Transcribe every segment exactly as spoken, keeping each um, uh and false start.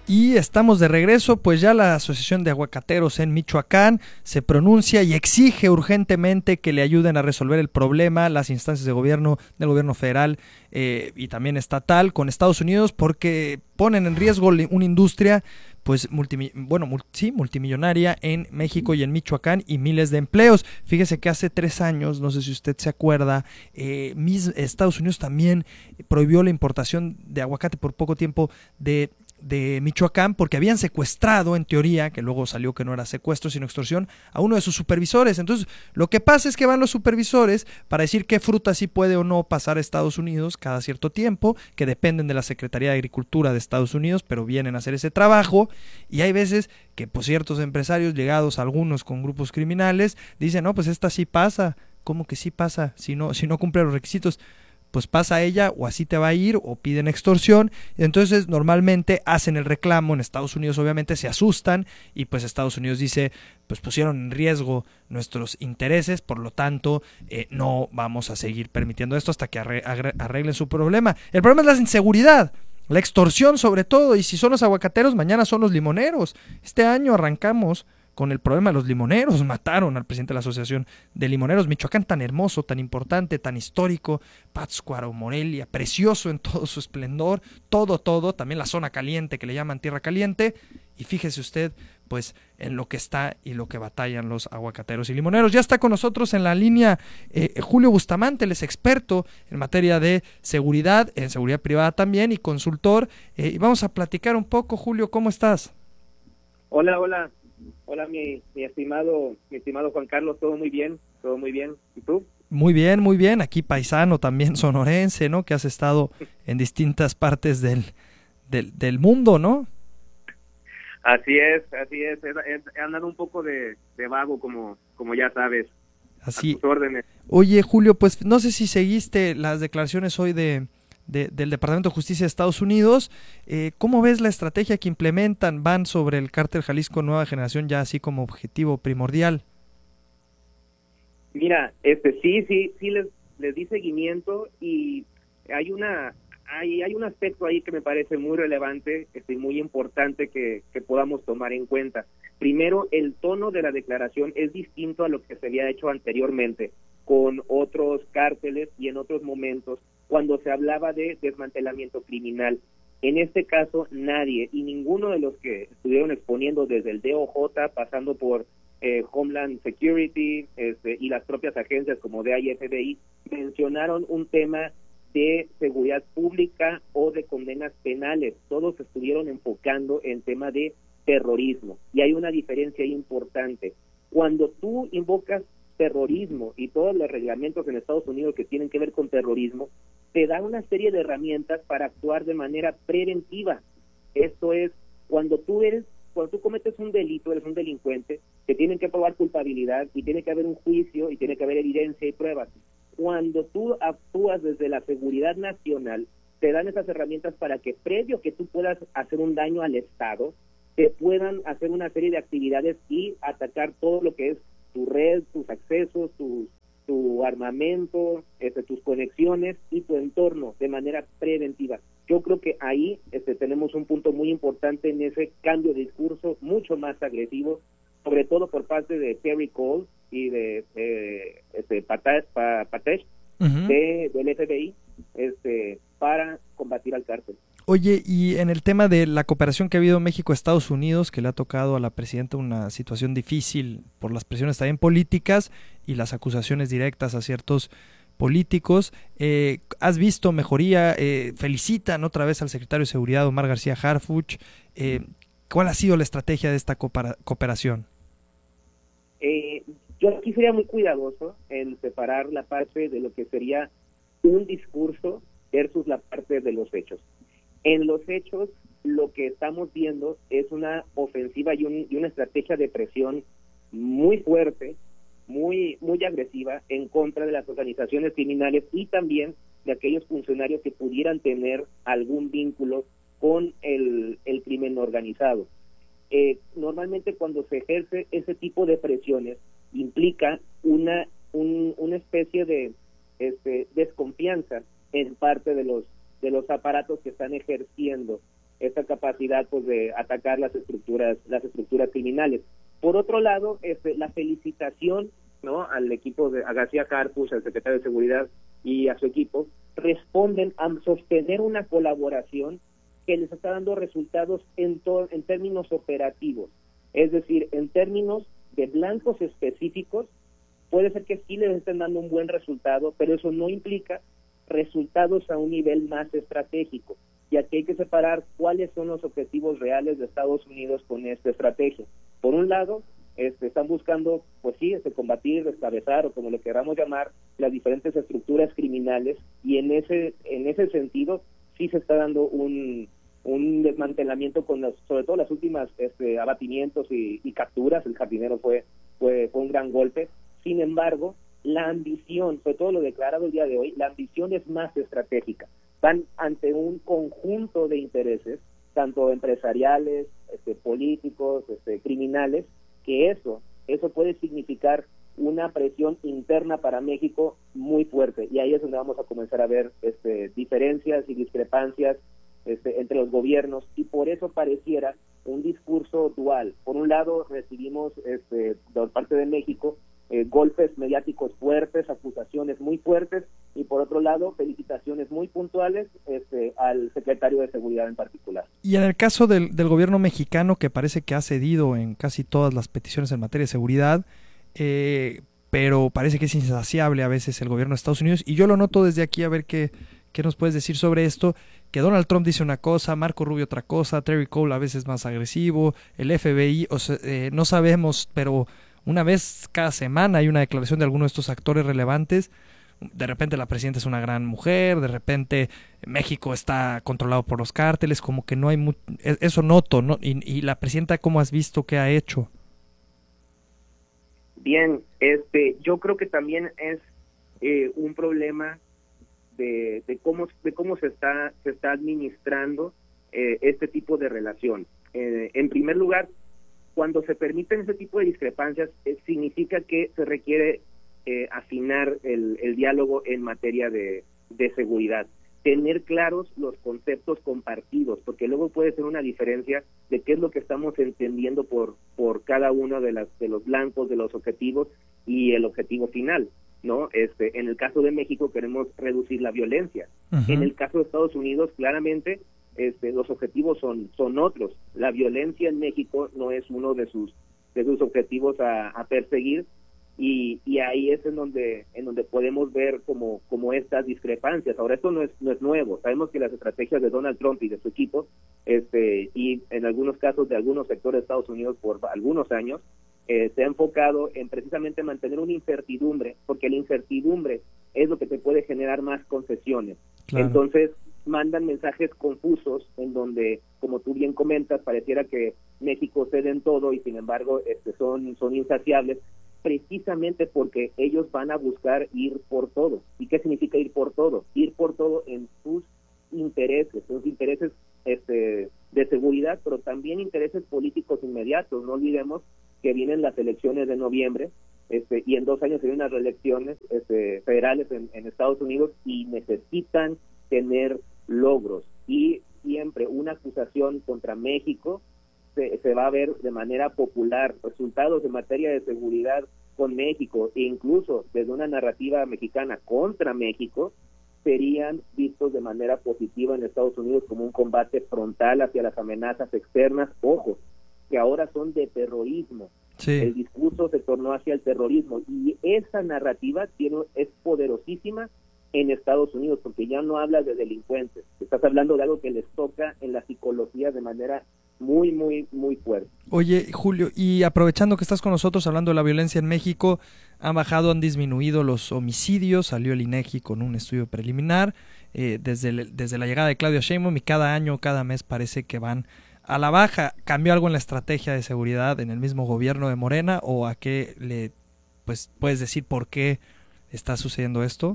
Y estamos de regreso, pues ya la Asociación de Aguacateros en Michoacán se pronuncia y exige urgentemente que le ayuden a resolver el problema las instancias de gobierno, del gobierno federal eh, y también estatal con Estados Unidos, porque ponen en riesgo una industria pues multi, bueno, multi, sí, multimillonaria en México y en Michoacán y miles de empleos. Fíjese que hace tres años, no sé si usted se acuerda, eh, mis, Estados Unidos también prohibió la importación de aguacate por poco tiempo de de Michoacán porque habían secuestrado, en teoría, que luego salió que no era secuestro sino extorsión, a uno de sus supervisores. Entonces lo que pasa es que van los supervisores para decir qué fruta sí puede o no pasar a Estados Unidos cada cierto tiempo, que dependen de la Secretaría de Agricultura de Estados Unidos, pero vienen a hacer ese trabajo, y hay veces que pues ciertos empresarios, llegados algunos con grupos criminales, dicen, no, pues esta sí pasa. ¿Cómo que sí pasa? Si no, si no cumple los requisitos, pues pasa a ella, o así te va a ir, o piden extorsión. Entonces normalmente hacen el reclamo en Estados Unidos, obviamente se asustan, y pues Estados Unidos dice, pues pusieron en riesgo nuestros intereses, por lo tanto eh, no vamos a seguir permitiendo esto hasta que arreglen su problema. El problema es la inseguridad, la extorsión sobre todo, y si son los aguacateros, mañana son los limoneros. Este año arrancamos con el problema de los limoneros, mataron al presidente de la Asociación de Limoneros. Michoacán, tan hermoso, tan importante, tan histórico, Pátzcuaro, Morelia, precioso en todo su esplendor, todo, todo, también la zona caliente que le llaman Tierra Caliente, y fíjese usted, pues, en lo que está y lo que batallan los aguacateros y limoneros. Ya está con nosotros en la línea eh, Julio Bustamante, él es experto en materia de seguridad, en seguridad privada también, y consultor, eh, y vamos a platicar un poco. Julio, ¿cómo estás? Hola, hola. Hola, mi, mi estimado mi estimado Juan Carlos, todo muy bien, todo muy bien. ¿Y tú? Muy bien, muy bien. Aquí paisano también sonorense, ¿no? Que has estado en distintas partes del, del, del mundo, ¿no? Así es, así es. He andado un poco de, de vago, como, como ya sabes. Así. A tus órdenes. Oye, Julio, pues no sé si seguiste las declaraciones hoy de... De, del Departamento de Justicia de Estados Unidos. Eh, ¿Cómo ves la estrategia que implementan? Van sobre el Cártel Jalisco Nueva Generación ya así como objetivo primordial. Mira, este sí, sí, sí les, les di seguimiento, y hay una hay, hay un aspecto ahí que me parece muy relevante, este, muy importante que, que podamos tomar en cuenta. Primero, el tono de la declaración es distinto a lo que se había hecho anteriormente con otros cárteles y en otros momentos, cuando se hablaba de desmantelamiento criminal. En este caso, nadie y ninguno de los que estuvieron exponiendo, desde el D O J, pasando por eh, Homeland Security este, y las propias agencias como D I y F B I, mencionaron un tema de seguridad pública o de condenas penales. Todos estuvieron enfocando en tema de terrorismo, y hay una diferencia importante. Cuando tú invocas terrorismo y todos los reglamentos en Estados Unidos que tienen que ver con terrorismo, te dan una serie de herramientas para actuar de manera preventiva. Esto es, cuando tú eres, cuando tú cometes un delito, eres un delincuente, te tienen que probar culpabilidad y tiene que haber un juicio y tiene que haber evidencia y pruebas. Cuando tú actúas desde la seguridad nacional, te dan esas herramientas para que, previo que tú puedas hacer un daño al Estado, te puedan hacer una serie de actividades y atacar todo lo que es tu red, tus accesos, tu, tu armamento, este, tus conexiones y tu entorno de manera preventiva. Yo creo que ahí este, tenemos un punto muy importante en ese cambio de discurso mucho más agresivo, sobre todo por parte de Terry Cole y de eh, este, Patesh, Patesh uh-huh. de, del F B I, este, para combatir al cártel. Oye, y en el tema de la cooperación que ha habido México-Estados Unidos, que le ha tocado a la presidenta una situación difícil por las presiones también políticas y las acusaciones directas a ciertos políticos, eh, ¿has visto mejoría? Eh, felicitan otra vez al secretario de Seguridad, Omar García Harfuch. Eh, ¿Cuál ha sido la estrategia de esta cooperación? Eh, yo aquí sería muy cuidadoso en separar la parte de lo que sería un discurso versus la parte de los hechos. En los hechos, lo que estamos viendo es una ofensiva y, un, y una estrategia de presión muy fuerte, muy muy agresiva en contra de las organizaciones criminales y también de aquellos funcionarios que pudieran tener algún vínculo con el, el crimen organizado. Eh, normalmente cuando se ejerce ese tipo de presiones implica una un, una especie de este, desconfianza en parte de los de los aparatos que están ejerciendo esta capacidad pues de atacar las estructuras, las estructuras criminales. Por otro lado, este, la felicitación, ¿no?, al equipo de a García Harfuch, al secretario de Seguridad y a su equipo, responden a sostener una colaboración que les está dando resultados en, to- en términos operativos, es decir, en términos de blancos específicos. Puede ser que sí les estén dando un buen resultado, pero eso no implica resultados a un nivel más estratégico, y aquí hay que separar cuáles son los objetivos reales de Estados Unidos con esta estrategia. Por un lado, este, están buscando, pues sí, este, combatir, descabezar, o como lo queramos llamar, las diferentes estructuras criminales, y en ese en ese sentido sí se está dando un, un desmantelamiento con los, sobre todo las últimas este, abatimientos y, y capturas. El Jardinero fue, fue, fue un gran golpe. Sin embargo, la ambición, sobre todo lo declarado el día de hoy, la ambición es más estratégica. Van ante un conjunto de intereses, tanto empresariales, este, políticos, este, criminales, que eso, eso puede significar una presión interna para México muy fuerte, y ahí es donde vamos a comenzar a ver este, diferencias y discrepancias este, entre los gobiernos, y por eso pareciera un discurso dual. Por un lado, recibimos este, por parte de México eh, golpes mediáticos fuertes, acusaciones muy fuertes, y por otro lado, felicitaciones muy puntuales este, al secretario de Seguridad en particular. Y en el caso del, del gobierno mexicano, que parece que ha cedido en casi todas las peticiones en materia de seguridad, eh, pero parece que es insaciable a veces el gobierno de Estados Unidos, y yo lo noto desde aquí, a ver qué, qué nos puedes decir sobre esto, que Donald Trump dice una cosa, Marco Rubio otra cosa, Terry Cole a veces más agresivo, el F B I, o sea, eh, no sabemos, pero una vez cada semana hay una declaración de alguno de estos actores relevantes. De repente la presidenta es una gran mujer, de repente México está controlado por los cárteles, como que no hay mucho, eso noto, ¿no? Y, y la presidenta, ¿cómo has visto qué ha hecho? Bien, este, yo creo que también es eh, un problema de, de cómo de cómo se está se está administrando eh, este tipo de relación. Eh, en primer lugar, cuando se permiten ese tipo de discrepancias, eh, significa que se requiere Eh, afinar el, el diálogo en materia de, de seguridad, tener claros los conceptos compartidos, porque luego puede ser una diferencia de qué es lo que estamos entendiendo por por cada uno de las de los blancos, de los objetivos y el objetivo final, ¿no? Este, en el caso de México queremos reducir la violencia. Uh-huh. En el caso de Estados Unidos, claramente, este, los objetivos son son otros. La violencia en México no es uno de sus de sus objetivos a, a perseguir. Y, y ahí es en donde en donde podemos ver como como estas discrepancias. Ahora, esto no es no es nuevo. Sabemos que las estrategias de Donald Trump y de su equipo, este y en algunos casos de algunos sectores de Estados Unidos por algunos años, eh, se ha enfocado en precisamente mantener una incertidumbre, porque la incertidumbre es lo que te puede generar más concesiones. Claro. Entonces, mandan mensajes confusos en donde, como tú bien comentas, pareciera que México cede en todo y sin embargo este, son son insaciables, precisamente porque ellos van a buscar ir por todo. ¿Y qué significa ir por todo? Ir por todo en sus intereses, sus intereses este, de seguridad, pero también intereses políticos inmediatos. No olvidemos que vienen las elecciones de noviembre, este, y en dos años se vienen las reelecciones este, federales en, en Estados Unidos, y necesitan tener logros. Y siempre una acusación contra México Se, se va a ver de manera popular. Resultados en materia de seguridad con México, e incluso desde una narrativa mexicana contra México, serían vistos de manera positiva en Estados Unidos como un combate frontal hacia las amenazas externas, ojo, que ahora son de terrorismo. Sí. El discurso se tornó hacia el terrorismo, y esa narrativa tiene, es poderosísima en Estados Unidos, porque ya no hablas de delincuentes, estás hablando de algo que les toca en la psicología de manera muy, muy, muy fuerte. Oye, Julio, y aprovechando que estás con nosotros hablando de la violencia en México, han bajado, han disminuido los homicidios, salió el INEGI con un estudio preliminar, eh, desde, el, desde la llegada de Claudia Sheinbaum, y cada año, cada mes parece que van a la baja. ¿Cambió algo en la estrategia de seguridad en el mismo gobierno de Morena, o a qué le, pues, puedes decir por qué está sucediendo esto?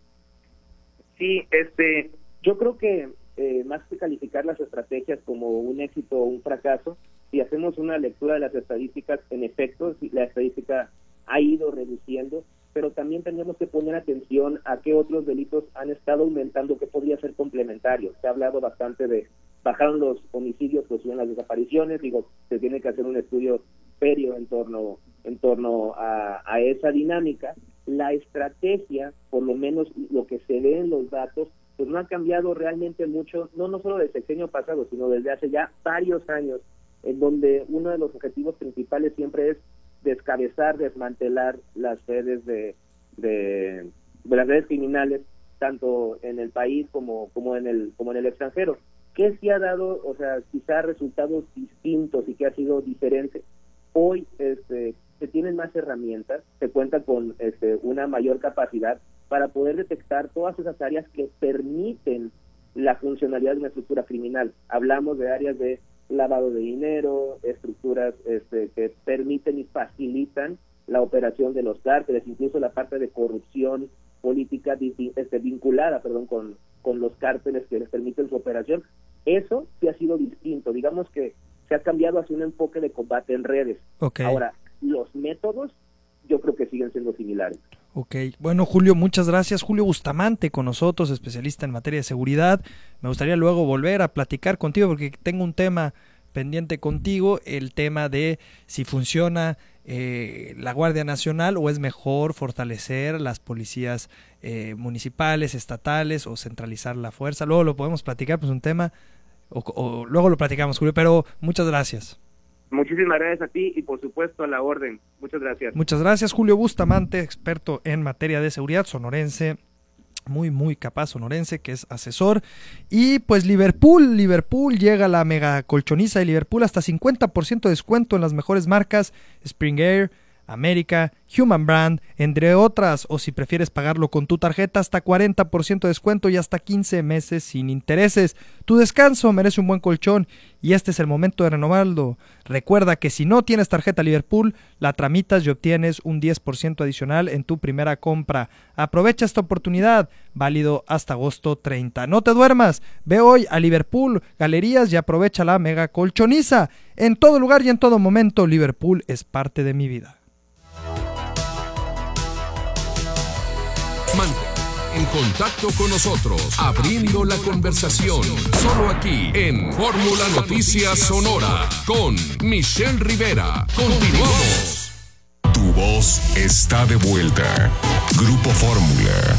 Sí, este, yo creo que eh, más que calificar las estrategias como un éxito o un fracaso, si hacemos una lectura de las estadísticas, en efecto, la estadística ha ido reduciendo, pero también tenemos que poner atención a qué otros delitos han estado aumentando, que podría ser complementario. Se ha hablado bastante de, bajaron los homicidios, pues suben las desapariciones. Digo, se tiene que hacer un estudio serio en torno, en torno a, a esa dinámica. La estrategia, por lo menos lo que se ve en los datos, pues no ha cambiado realmente mucho, no, no solo del sexenio pasado, sino desde hace ya varios años, en donde uno de los objetivos principales siempre es descabezar, desmantelar las redes de, de, de las redes criminales, tanto en el país como, como en el, como en el extranjero. ¿Qué sí ha dado, o sea, quizá resultados distintos y que ha sido diferente? Hoy este, se tienen más herramientas, se cuenta con este, una mayor capacidad para poder detectar todas esas áreas que permiten la funcionalidad de una estructura criminal. Hablamos de áreas de lavado de dinero, estructuras este, que permiten y facilitan la operación de los cárteles, incluso la parte de corrupción política este, vinculada perdón, con, con los cárteles que les permiten su operación. Eso sí ha sido distinto, digamos que se ha cambiado hacia un enfoque de combate en redes. Okay. Ahora, los métodos yo creo que siguen siendo similares. Ok, bueno Julio, muchas gracias. Julio Bustamante con nosotros, especialista en materia de seguridad. Me gustaría luego volver a platicar contigo porque tengo un tema pendiente contigo, el tema de si funciona eh, la Guardia Nacional o es mejor fortalecer las policías eh, municipales, estatales o centralizar la fuerza. Luego lo podemos platicar, pues un tema, o, o luego lo platicamos, Julio, pero muchas gracias. Muchísimas gracias a ti y por supuesto a la orden. Muchas gracias. Muchas gracias, Julio Bustamante, experto en materia de seguridad, sonorense, muy muy capaz sonorense, que es asesor. Y pues Liverpool, Liverpool llega a la mega colchoniza de Liverpool, hasta cincuenta por ciento de descuento en las mejores marcas, Spring Air, América, Human Brand, entre otras, o si prefieres pagarlo con tu tarjeta, hasta cuarenta por ciento de descuento y hasta quince meses sin intereses. Tu descanso merece un buen colchón y este es el momento de renovarlo. Recuerda que si no tienes tarjeta Liverpool, la tramitas y obtienes un diez por ciento adicional en tu primera compra. Aprovecha esta oportunidad, válido hasta agosto treinta. No te duermas, ve hoy a Liverpool Galerías y aprovecha la mega colchoniza. En todo lugar y en todo momento, Liverpool es parte de mi vida. Mantén en contacto con nosotros, abriendo la conversación, solo aquí en Fórmula Noticias Sonora, con Michelle Rivera. Continuamos. Tu voz está de vuelta. Grupo Fórmula.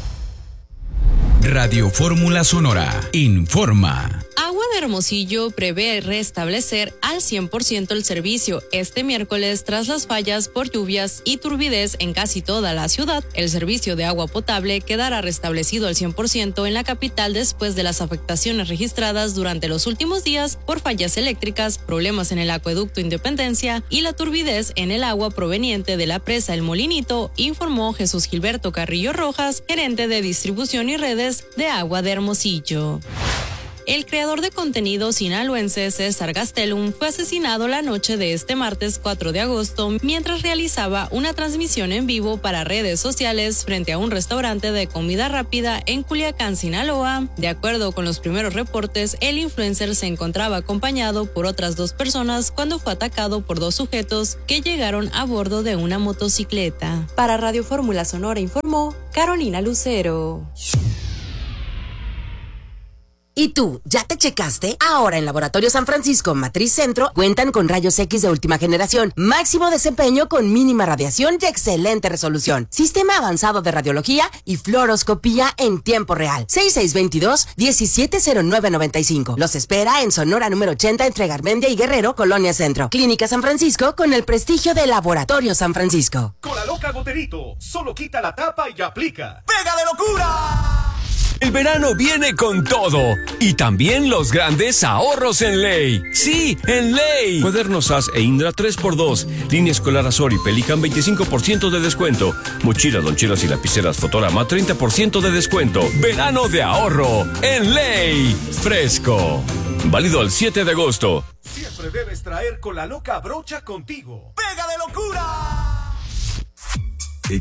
Radio Fórmula Sonora informa. Agua de Hermosillo prevé restablecer al cien por ciento el servicio este miércoles tras las fallas por lluvias y turbidez en casi toda la ciudad. El servicio de agua potable quedará restablecido al cien por ciento en la capital después de las afectaciones registradas durante los últimos días por fallas eléctricas, problemas en el acueducto Independencia y la turbidez en el agua proveniente de la presa El Molinito, informó Jesús Gilberto Carrillo Rojas, gerente de distribución y redes de Agua de Hermosillo. El creador de contenido sinaloense César Gastelum fue asesinado la noche de este martes cuatro de agosto mientras realizaba una transmisión en vivo para redes sociales frente a un restaurante de comida rápida en Culiacán, Sinaloa. De acuerdo con los primeros reportes, el influencer se encontraba acompañado por otras dos personas cuando fue atacado por dos sujetos que llegaron a bordo de una motocicleta. Para Radio Fórmula Sonora informó Carolina Lucero. ¿Y tú, ya te checaste? Ahora en Laboratorio San Francisco Matriz Centro cuentan con rayos X de última generación, máximo desempeño con mínima radiación y excelente resolución, sistema avanzado de radiología y fluoroscopía en tiempo real. seis seis dos dos, uno siete cero nueve nueve cinco. Los espera en Sonora número ochenta entre Garmendia y Guerrero, Colonia Centro. Clínica San Francisco con el prestigio de Laboratorio San Francisco. Con la loca Goterito, solo quita la tapa y aplica. ¡Pega de locura! El verano viene con todo y también los grandes ahorros en Ley. Sí, en Ley. Cuadernos A S e Indra tres por dos. Línea escolar Azor y Pelican veinticinco por ciento de descuento. Mochilas, loncheras y lapiceras Fotorama treinta por ciento de descuento. Verano de ahorro en Ley. Fresco. Válido al siete de agosto. Siempre debes traer con la loca brocha contigo. ¡Pega de locura!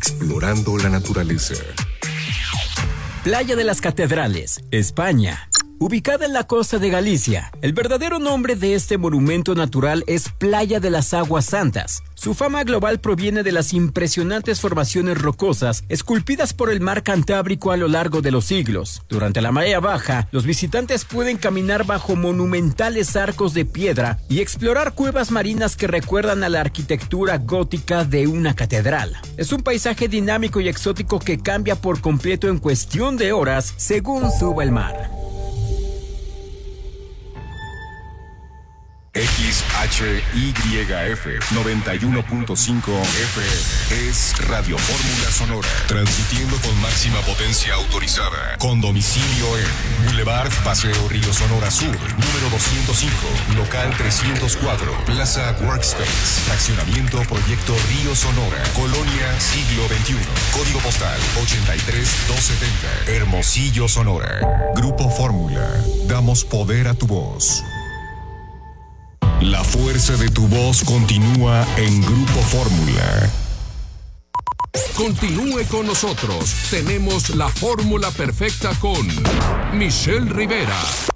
Explorando la naturaleza. Playa de las Catedrales, España. Ubicada en la costa de Galicia, el verdadero nombre de este monumento natural es Playa de las Aguas Santas. Su fama global proviene de las impresionantes formaciones rocosas esculpidas por el mar Cantábrico a lo largo de los siglos. Durante la marea baja, los visitantes pueden caminar bajo monumentales arcos de piedra y explorar cuevas marinas que recuerdan a la arquitectura gótica de una catedral. Es un paisaje dinámico y exótico que cambia por completo en cuestión de horas según suba el mar. X H Y F noventa y uno punto cinco F M es Radio Fórmula Sonora, transmitiendo con máxima potencia autorizada, con domicilio en Boulevard Paseo Río Sonora Sur, número doscientos cinco, local trescientos cuatro, Plaza Workspace, fraccionamiento Proyecto Río Sonora, Colonia Siglo veintiuno, código postal ochenta y tres doscientos setenta, Hermosillo, Sonora. Grupo Fórmula, damos poder a tu voz. La fuerza de tu voz continúa en Grupo Fórmula. Continúe con nosotros. Tenemos la fórmula perfecta con Michelle Rivera.